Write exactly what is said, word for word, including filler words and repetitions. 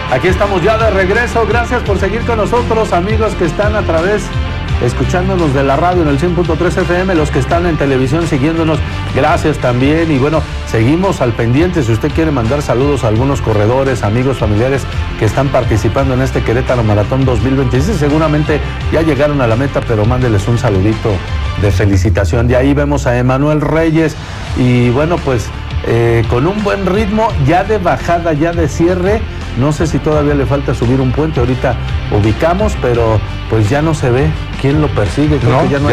Aquí estamos ya de regreso. Gracias por seguir con nosotros, amigos que están a través, escuchándonos de la radio en el cien punto tres F M, los que están en televisión siguiéndonos, gracias también. Y bueno, seguimos al pendiente. Si usted quiere mandar saludos a algunos corredores, amigos, familiares que están participando en este Querétaro Maratón dos mil veintiséis, seguramente ya llegaron a la meta, pero mándeles un saludito de felicitación. De ahí vemos a Emanuel Reyes y bueno, pues eh, con un buen ritmo, ya de bajada, ya de cierre. No sé si todavía le falta subir un puente, ahorita ubicamos, pero pues ya no se ve quién lo persigue. Creo no, que ya no